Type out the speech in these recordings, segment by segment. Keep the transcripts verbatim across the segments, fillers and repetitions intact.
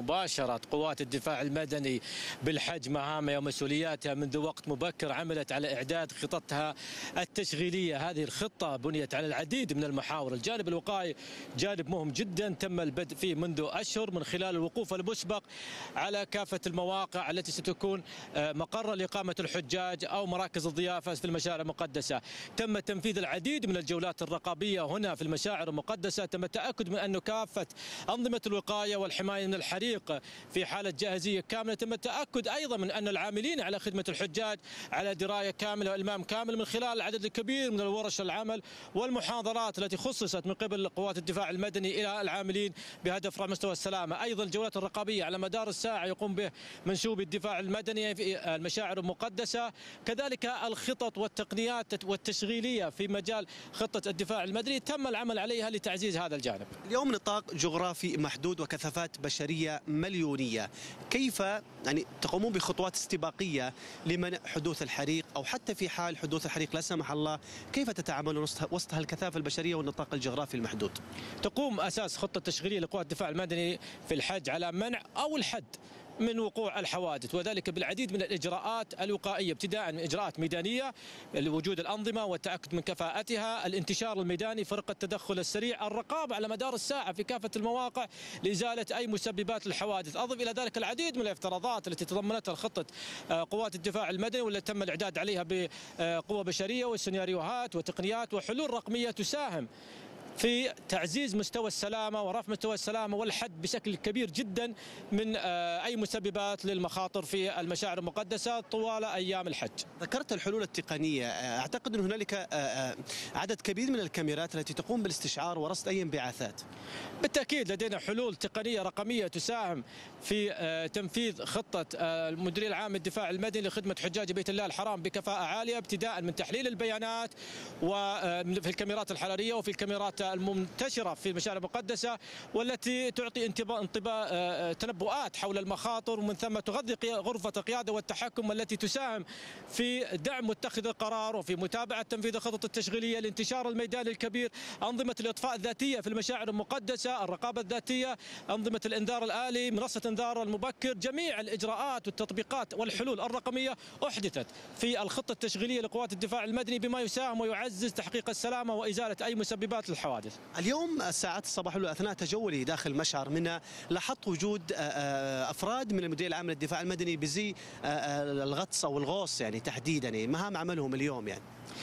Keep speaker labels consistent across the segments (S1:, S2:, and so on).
S1: باشرت قوات الدفاع المدني بالحج مهامها ومسؤولياتها منذ وقت مبكر، عملت على إعداد خططها التشغيلية. هذه الخطة بنيت على العديد من المحاور. الجانب الوقائي جانب مهم جدا تم البدء فيه منذ أشهر من خلال الوقوف المسبق على كافة المواقع التي ستكون مقرا لإقامة الحجاج أو مراكز الضيافة في المشاعر المقدسة. تم تنفيذ العديد من الجولات الرقابية هنا في المشاعر المقدسة. تم التأكد من أن كافة أنظمة الوقاية والحماية من الحريق في حالة جاهزية كاملة. تم التأكد أيضا من أن العاملين على خدمة الحجاج على دراية كاملة وإلمام كامل من خلال العدد الكبير من الورش العمل والمحاضرات التي خصصت من قبل قوات الدفاع المدني إلى العاملين بهدف رفع مستوى السلامة. أيضا الجولات الرقابية على مدار الساعة يقوم به منسوب الدفاع المدني في المشاعر المقدسة. كذلك الخطط والتقنيات والتشغيلية في مجال خطة الدفاع المدني تم العمل عليها لتعزيز هذا الجانب.
S2: اليوم نطاق جغرافي محدود وكثافات بشرية مليونية، كيف يعني تقومون بخطوات استباقية لمنع حدوث الحريق أو حتى في حال حدوث الحريق لا سمح الله كيف تتعاملون وسط هالكثافة البشرية والنطاق الجغرافي المحدود؟
S1: تقوم أساس خطة تشغيلية لقوات الدفاع المدني في الحج على منع أو الحد من وقوع الحوادث، وذلك بالعديد من الإجراءات الوقائية، ابتداء من إجراءات ميدانية لوجود الأنظمة والتأكد من كفاءتها، الانتشار الميداني، فرق التدخل السريع، الرقابة على مدار الساعة في كافة المواقع لإزالة أي مسببات للحوادث. أضف إلى ذلك العديد من الافتراضات التي تضمنتها خطة قوات الدفاع المدني والتي تم الإعداد عليها بقوة بشرية وسيناريوهات وتقنيات وحلول رقمية تساهم في تعزيز مستوى السلامة ورفع مستوى السلامة والحد بشكل كبير جدا من أي مسببات للمخاطر في المشاعر المقدسة طوال أيام الحج.
S2: ذكرت الحلول التقنية، أعتقد أن هنالك عدد كبير من الكاميرات التي تقوم بالاستشعار ورصد أي انبعاثات.
S1: بالتأكيد لدينا حلول تقنية رقمية تساهم في تنفيذ خطة المديرية العامة للدفاع المدني لخدمة حجاج بيت الله الحرام بكفاءة عالية، ابتداء من تحليل البيانات وفي الكاميرات الحرارية وفي الكاميرات المنتشرة في المشاعر المقدسة والتي تعطي انطباع انطباع تنبؤات حول المخاطر، ومن ثم تغذي غرفة القيادة والتحكم والتي تساهم في دعم متخذ القرار وفي متابعة تنفيذ الخطط التشغيلية، الانتشار الميداني الكبير، أنظمة الإطفاء الذاتية في المشاعر المقدسة، الرقابة الذاتية، أنظمة الإنذار الآلي، منصة إنذار المبكر. جميع الإجراءات والتطبيقات والحلول الرقمية أحدثت في الخطة التشغيلية لقوات الدفاع المدني بما يساهم ويعزز تحقيق السلامة وإزالة أي مسببات للحوادث.
S2: اليوم الساعات الصباح الأولى أثناء تجولي داخل مشعر منى لاحظت وجود أفراد من المديرية العامة للدفاع المدني بزي الغطس أو الغوص يعني تحديدا، يعني مهام عملهم اليوم يعني.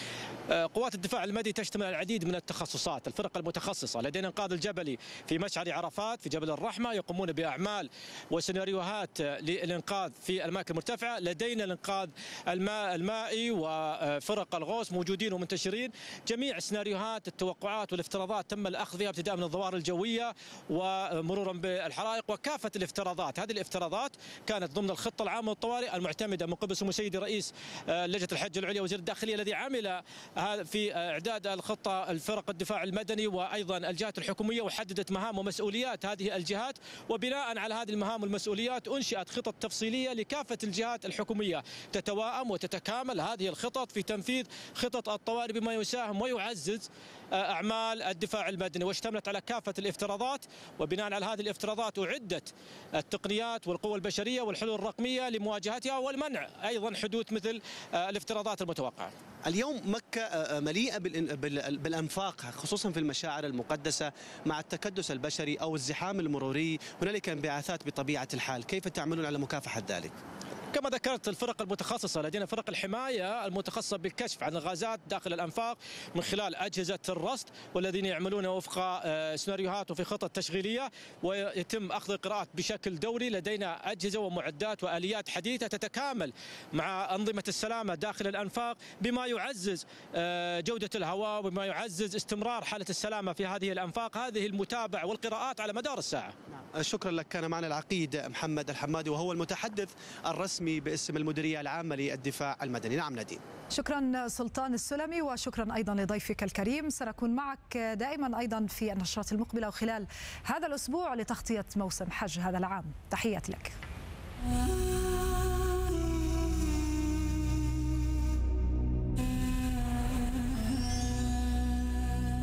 S1: قوات الدفاع المدني تشتمل على العديد من التخصصات، الفرق المتخصصة. لدينا الإنقاذ الجبلي في مشعر عرفات في جبل الرحمة يقومون بأعمال وسيناريوهات للإنقاذ في الأماكن المرتفعة. لدينا الإنقاذ الماء المائي وفرق الغوص موجودين ومنتشرين. جميع سيناريوهات التوقعات والافتراضات تم الأخذ فيها ابتداء من الظواهر الجوية ومرورا بالحرائق وكافة الافتراضات. هذه الافتراضات كانت ضمن الخطة العامة للطوارئ المعتمدة من قبل سمو سيدي رئيس لجنة الحج العليا وزير الداخلية الذي عمل في إعداد الخطة الفرق الدفاع المدني وأيضا الجهات الحكومية، وحددت مهام ومسؤوليات هذه الجهات، وبناء على هذه المهام والمسؤوليات أنشئت خطط تفصيلية لكافة الجهات الحكومية تتواءم وتتكامل هذه الخطط في تنفيذ خطط الطوارئ بما يساهم ويعزز أعمال الدفاع المدني، واشتملت على كافة الافتراضات. وبناء على هذه الافتراضات أعدت التقنيات والقوى البشرية والحلول الرقمية لمواجهتها والمنع أيضا حدوث مثل الافتراضات المتوقعة.
S2: اليوم مكة مليئة بالأنفاق خصوصا في المشاعر المقدسة مع التكدس البشري أو الزحام المروري، هنالك انبعاثات بطبيعة الحال، كيف تعملون على مكافحة ذلك؟
S1: كما ذكرت الفرق المتخصصة، لدينا فرق الحماية المتخصصة بالكشف عن الغازات داخل الأنفاق من خلال أجهزة الرصد، والذين يعملون وفق سيناريوهات وفي خطط تشغيلية، ويتم أخذ القراءات بشكل دوري. لدينا أجهزة ومعدات وآليات حديثة تتكامل مع أنظمة السلامة داخل الأنفاق بما يعزز جودة الهواء وبما يعزز استمرار حالة السلامة في هذه الأنفاق. هذه المتابعة والقراءات على مدار الساعة.
S2: شكرا لك. كان معنا العقيد محمد الحمادي وهو المتحدث الرسمي باسم المديرية العامة للدفاع المدني. نعم نادين.
S3: شكرا سلطان السلمي، وشكرا أيضا لضيفك الكريم. سنكون معك دائما أيضا في النشرات المقبلة وخلال هذا الأسبوع لتغطية موسم حج هذا العام. تحياتي لك.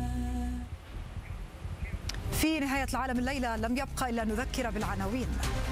S3: في نهاية العالم الليلة لم يبقى إلا نذكر بالعناوين.